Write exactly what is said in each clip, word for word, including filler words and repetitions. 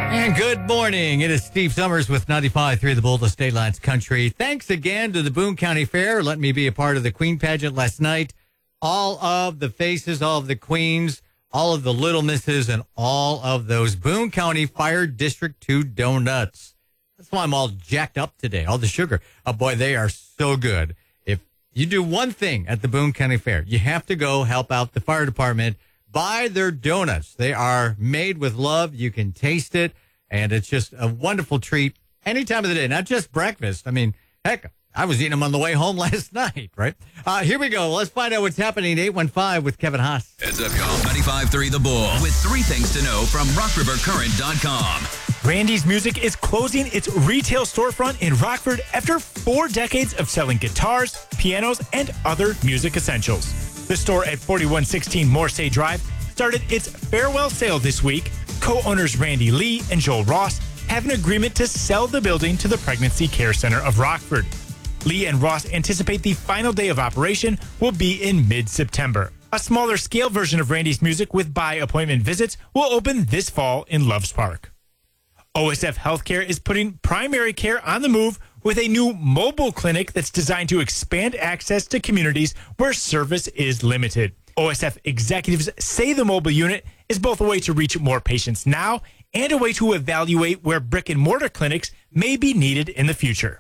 And good morning. It is Steve Summers with ninety-five point three The Bull, State Lines Country. Thanks again to the Boone County Fair. Let me be a part of the Queen pageant last night. All of the faces, all of the queens, all of the little misses, and all of those Boone County Fire District two donuts. That's why I'm all jacked up today. All the sugar. Oh, boy, they are so good. If you do one thing at the Boone County Fair, you have to go help out the fire department. Buy their donuts. They are made with love. You can taste it. And it's just a wonderful treat any time of the day, not just breakfast. I mean, heck, I was eating them on the way home last night, right? Uh, here we go. Let's find out what's happening at eight one five with Kevin Haas. Heads up, y'all. ninety-five point three The Bull with three things to know from rock river current dot com. Randy's Music is closing its retail storefront in Rockford after four decades of selling guitars, pianos, and other music essentials. The store at forty-one sixteen Morsay Drive started its farewell sale this week. Co-owners Randy Lee and Joel Ross have an agreement to sell the building to the Pregnancy Care Center of Rockford. Lee and Ross anticipate the final day of operation will be in mid-September. A smaller scale version of Randy's Music with by-appointment visits will open this fall in Loves Park. O S F Healthcare is putting primary care on the move with a new mobile clinic that's designed to expand access to communities where service is limited. O S F executives say the mobile unit is both a way to reach more patients now and a way to evaluate where brick and mortar clinics may be needed in the future.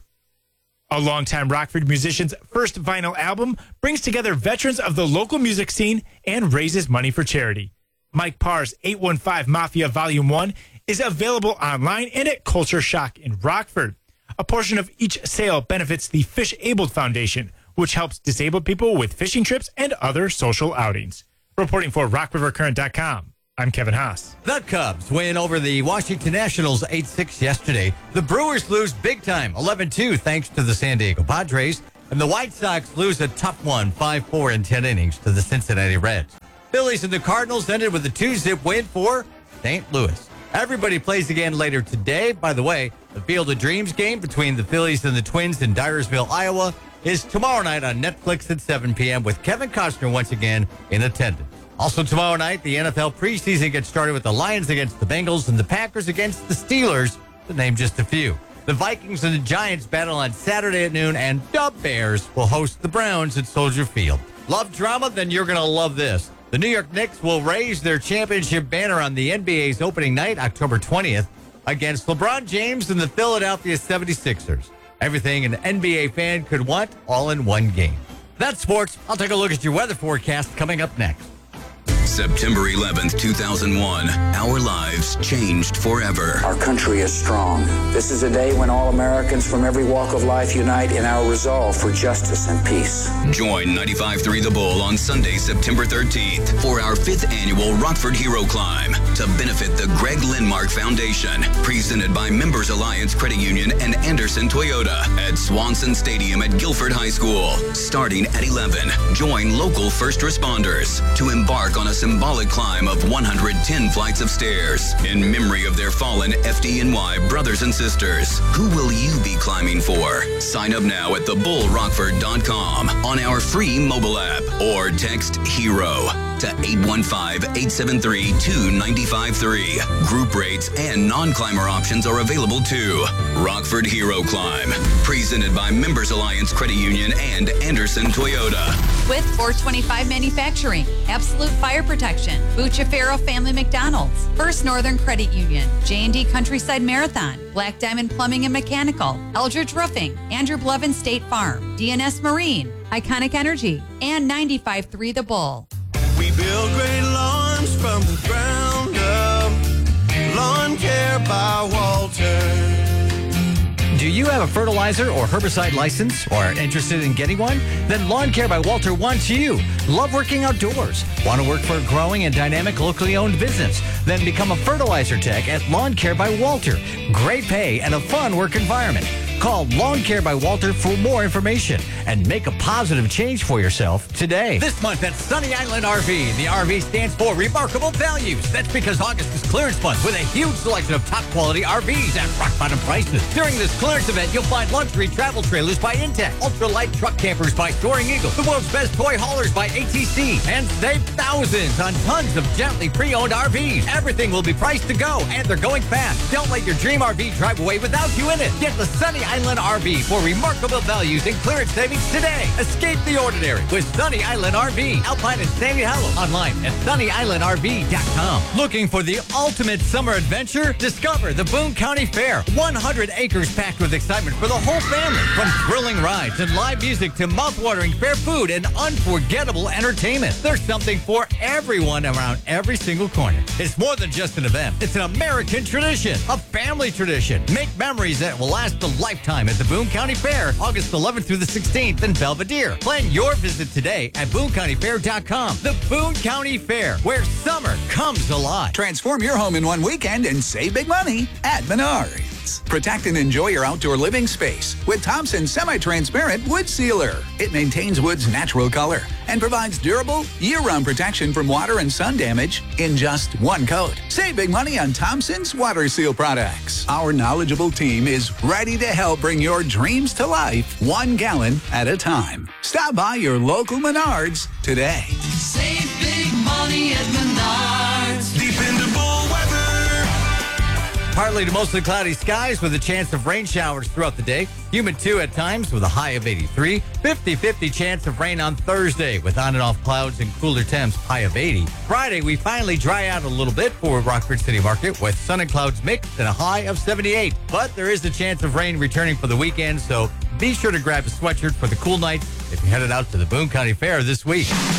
A longtime Rockford musician's first vinyl album brings together veterans of the local music scene and raises money for charity. Mike Parr's eight one five Mafia Volume one is available online and at Culture Shock in Rockford. A portion of each sale benefits the Fish Abled Foundation, which helps disabled people with fishing trips and other social outings. Reporting for rock river current dot com, I'm Kevin Haas. The Cubs win over the Washington Nationals eight six yesterday. The Brewers lose big time, eleven two, thanks to the San Diego Padres. And the White Sox lose a tough one, five four in ten innings to the Cincinnati Reds. Phillies and the Cardinals ended with a two-zip win for Saint Louis. Everybody plays again later today. By the way, the Field of Dreams game between the Phillies and the Twins in Dyersville, Iowa, is tomorrow night on Netflix at seven p.m. with Kevin Costner once again in attendance. Also tomorrow night, the N F L preseason gets started with the Lions against the Bengals and the Packers against the Steelers, to name just a few. The Vikings and the Giants battle on Saturday at noon, and the Bears will host the Browns at Soldier Field. Love drama? Then you're going to love this. The New York Knicks will raise their championship banner on the N B A's opening night, October twentieth, against LeBron James and the Philadelphia seventy-sixers. Everything an N B A fan could want, all in one game. That's sports. I'll take a look at your weather forecast coming up next. September eleventh, two thousand one. Our lives changed forever. Our country is strong. This is a day when all Americans from every walk of life unite in our resolve for justice and peace. Join ninety-five point three The Bull on Sunday, September thirteenth for our fifth annual Rockford Hero Climb to benefit the Greg Lindmark Foundation, presented by Members Alliance Credit Union and Anderson Toyota at Swanson Stadium at Guilford High School. Starting at eleven, join local first responders to embark on a symbolic climb of one hundred ten flights of stairs in memory of their fallen F D N Y brothers and sisters. Who will you be climbing for? Sign up now at the bull rockford dot com on our free mobile app or text HERO to eight one five, eight seven three, two nine five three. Group rates and non-climber options are available too. Rockford Hero Climb, presented by Members Alliance Credit Union and Anderson Toyota. With four twenty-five Manufacturing, Absolute Fire Protection, Bucciafero Family McDonald's, First Northern Credit Union, J and D Countryside Marathon, Black Diamond Plumbing and Mechanical, Eldridge Roofing, Andrew Blevin State Farm, D N S Marine, Iconic Energy, and ninety-five point three The Bull. We build great lawns from the ground up. Lawn Care by Walter. Do you have a fertilizer or herbicide license or are interested in getting one? Then Lawn Care by Walter wants you. Love working outdoors? Want to work for a growing and dynamic locally owned business? Then become a fertilizer tech at Lawn Care by Walter. Great pay and a fun work environment. Call Lawn Care by Walter for more information and make a positive change for yourself today. This month at Sunny Island R V, the R V stands for Remarkable Values. That's because August is clearance month with a huge selection of top quality R Vs at rock bottom prices. During this clearance event, you'll find luxury travel trailers by Intech, ultralight truck campers by Soaring Eagle, the world's best toy haulers by A T C, and save thousands on tons of gently pre-owned R Vs. Everything will be priced to go, and they're going fast. Don't let your dream R V drive away without you in it. Get the Sunny Island R V for remarkable values and clearance savings today. Escape the ordinary with Sunny Island R V, Alpine and Sandy Hollow. Online at sunny island r v dot com. Looking for the ultimate summer adventure? Discover the Boone County Fair. one hundred acres packed with excitement for the whole family. From thrilling rides and live music to mouthwatering fair food and unforgettable entertainment. There's something for everyone around every single corner. It's more than just an event. It's an American tradition, a family tradition. Make memories that will last a lifetime at the Boone County Fair, August eleventh through the sixteenth in Belvedere. Plan your visit today at boone county fair dot com. The Boone County Fair, where summer comes alive. Transform your home in one weekend and save big money at Menards. Protect and enjoy your outdoor living space with Thompson Semi-Transparent Wood Sealer. It maintains wood's natural color and provides durable, year-round protection from water and sun damage in just one coat. Save big money on Thompson's Water Seal products. Our knowledgeable team is ready to help bring your dreams to life one gallon at a time. Stop by your local Menards today. Save big money at Menards. Dependable weather. Partly to mostly cloudy skies with a chance of rain showers throughout the day. Humid too at times with a high of eighty-three. fifty-fifty chance of rain on Thursday with on and off clouds and cooler temps, high of eighty. Friday, we finally dry out a little bit for Rockford City Market with sun and clouds mixed and a high of seventy-eight. But there is a chance of rain returning for the weekend, so be sure to grab a sweatshirt for the cool night if you're headed out to the Boone County Fair this week.